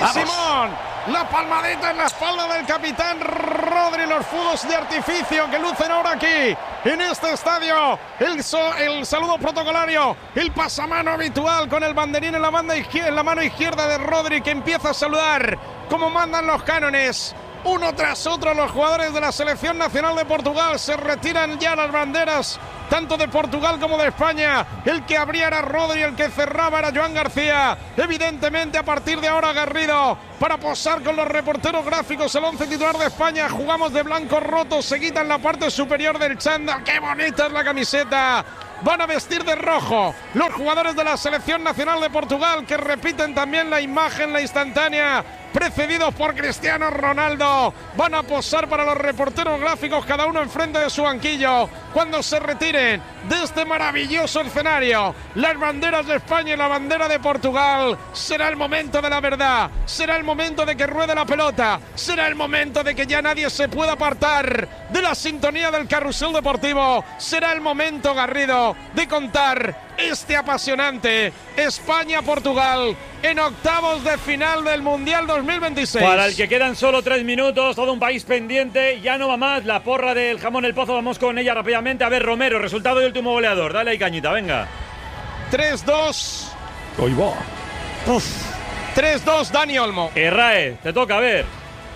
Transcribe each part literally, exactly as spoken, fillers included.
Simón, la palmadita en la espalda del capitán Rodri, los fuegos de artificio que lucen ahora aquí en este estadio, el, so, el saludo protocolario, el pasamano habitual con el banderín en la, banda izquierda, en la mano izquierda de Rodri, que empieza a saludar como mandan los cánones. Uno tras otro los jugadores de la selección nacional de Portugal se retiran ya las banderas, tanto de Portugal como de España. El que abría era Rodri, el que cerraba era Joan García. Evidentemente a partir de ahora Garrido para posar con los reporteros gráficos el once titular de España. Jugamos de blanco roto, se quitan la parte superior del chándal. ¡Qué bonita es la camiseta! Van a vestir de rojo los jugadores de la selección nacional de Portugal, que repiten también la imagen, la instantánea, precedidos por Cristiano Ronaldo. Van a posar para los reporteros gráficos, cada uno enfrente de su banquillo, cuando se retiren de este maravilloso escenario las banderas de España y la bandera de Portugal. Será el momento de la verdad, será el momento de que ruede la pelota, será el momento de que ya nadie se pueda apartar de la sintonía del carrusel deportivo. Será el momento, Garrido, de contar este apasionante España-Portugal en octavos de final del Mundial dos mil veintiséis. Para el que quedan solo tres minutos, todo un país pendiente, ya no va más. La porra del jamón El Pozo, vamos con ella rápidamente. A ver, Romero, resultado y último goleador. Dale ahí cañita, venga. tres dos. Hoy va. tres dos, Dani Olmo. Errae, te toca, a ver.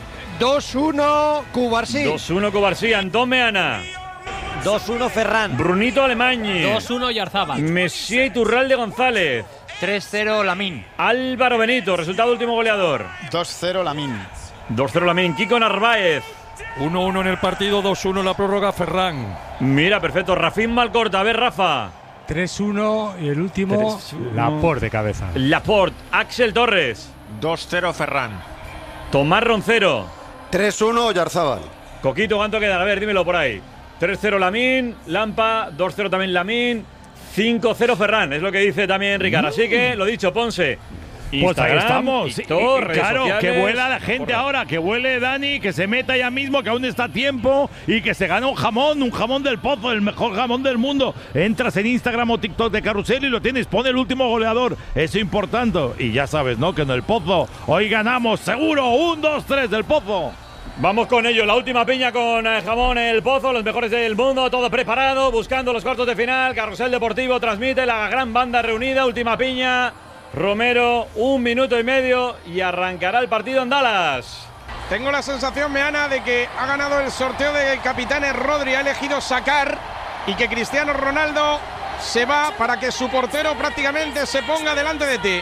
dos uno, Cubarsí. dos uno, Cubarsí. Antón Meana. dos uno, Ferran. Brunito Alemany. dos uno, Yarzábal. Messier Iturralde González. tres cero, Lamín. Álvaro Benito, resultado último goleador. dos cero, Lamín. dos cero, Lamín. Kiko Narváez. uno uno en el partido, dos uno en la prórroga, Ferran. Mira, perfecto. Rafín Malcorta, a ver, Rafa. tres uno y el último, tres uno. Laporte de cabeza. Laporte. Axel Torres. dos cero, Ferran. Tomás Roncero. tres uno, Oyarzábal. Coquito, ¿cuánto queda? A ver, dímelo por ahí. tres cero Lamín, Lampa, dos cero también Lamín, cinco cero Ferran, es lo que dice también Ricard. Así que, lo dicho, Ponce. Pues ahí estamos. Y todo, Y- y claro, sociales, que vuela la gente porra. ahora, que vuele Dani, que se meta ya mismo, que aún está a tiempo y que se gana un jamón, un jamón del Pozo, el mejor jamón del mundo. Entras en Instagram o TikTok de Carrusel y lo tienes, pone el último goleador, eso es importante. Y ya sabes, ¿no? Que en el Pozo hoy ganamos seguro, un, dos, tres del Pozo. Vamos con ello, la última piña con eh, jamón El Pozo, los mejores del mundo, todo preparado, buscando los cuartos de final. Carrusel Deportivo transmite la gran banda reunida, última piña. Romero, un minuto y medio y arrancará el partido en Dallas. Tengo la sensación, Meana, de que ha ganado el sorteo de capitanes. Rodri ha elegido sacar y que Cristiano Ronaldo se va para que su portero prácticamente se ponga delante de ti.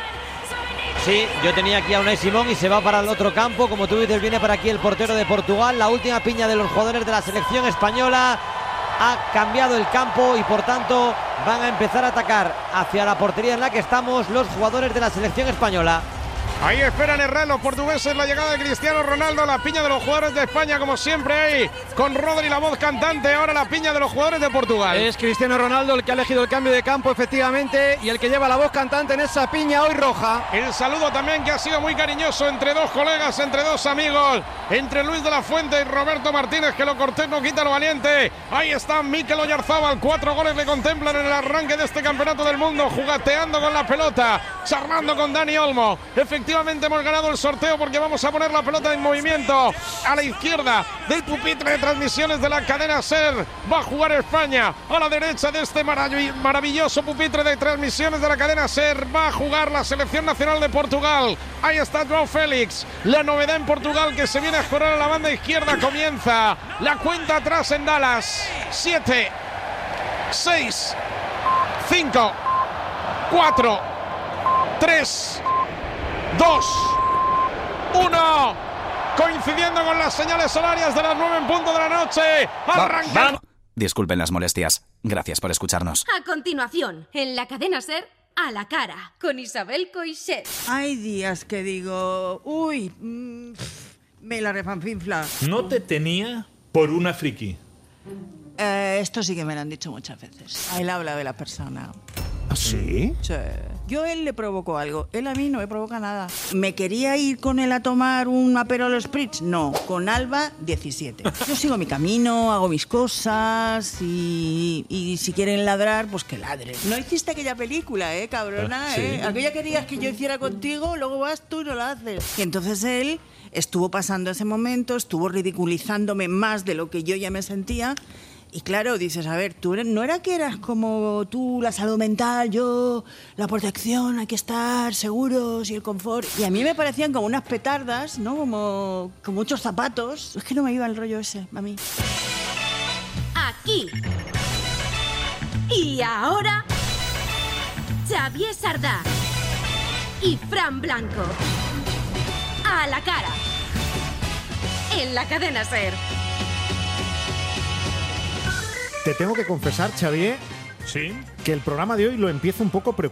Sí, yo tenía aquí a Unai Simón y se va para el otro campo. Como tú dices, viene para aquí el portero de Portugal. La última piña de los jugadores de la selección española ha cambiado el campo y por tanto van a empezar a atacar hacia la portería en la que estamos los jugadores de la selección española. Ahí esperan errar los portugueses la llegada de Cristiano Ronaldo, la piña de los jugadores de España, como siempre ahí, con Rodri la voz cantante, ahora la piña de los jugadores de Portugal. Es Cristiano Ronaldo el que ha elegido el cambio de campo, efectivamente, y el que lleva la voz cantante en esa piña hoy roja. El saludo también que ha sido muy cariñoso entre dos colegas, entre dos amigos, entre Luis de la Fuente y Roberto Martínez, que lo cortés no quita lo valiente. Ahí está Mikel Oyarzábal, cuatro goles le contemplan en el arranque de este campeonato del mundo, jugateando con la pelota, charlando con Dani Olmo. Efectivamente hemos ganado el sorteo porque vamos a poner la pelota en movimiento a la izquierda del pupitre de transmisiones de la cadena SER. Va a jugar España a la derecha de este marav- maravilloso pupitre de transmisiones de la cadena SER. Va a jugar la selección nacional de Portugal. Ahí está João Félix, la novedad en Portugal que se viene a jugar a la banda izquierda. Comienza la cuenta atrás en Dallas. siete, seis, cinco, cuatro, tres, dos, uno, coincidiendo con las señales horarias de las nueve en punto de la noche. Arrancamos. Disculpen las molestias. Gracias por escucharnos. A continuación, en la cadena SER, A la cara, con Isabel Coixet. Hay días que digo, uy, mmm, me la refanfinfla. No te tenía por una friki. Eh, esto sí que me lo han dicho muchas veces. Ahí la habla de la persona. ¿Ah, sí? Sí. Yo a él le provocó algo, él a mí no me provoca nada. ¿Me quería ir con él a tomar un Aperol Spritz? No, con Alba diecisiete. Yo sigo mi camino, hago mis cosas y, y si quieren ladrar, pues que ladren. No hiciste aquella película, ¿eh, cabrona? Sí. ¿eh? Aquella que querías que yo hiciera contigo, luego vas tú y no la haces. Y entonces él estuvo pasando ese momento, estuvo ridiculizándome más de lo que yo ya me sentía. Y claro, dices, a ver, tú no era que eras como tú, la salud mental, yo, la protección, hay que estar seguros y el confort. Y a mí me parecían como unas petardas, ¿no? Como, como muchos zapatos. Es que no me iba el rollo ese, a mí. Aquí. Y ahora, Xavier Sardá y Fran Blanco. A la cara. En la cadena SER. Te tengo que confesar, Xavier, Sí. que el programa de hoy lo empiezo un poco preocupado.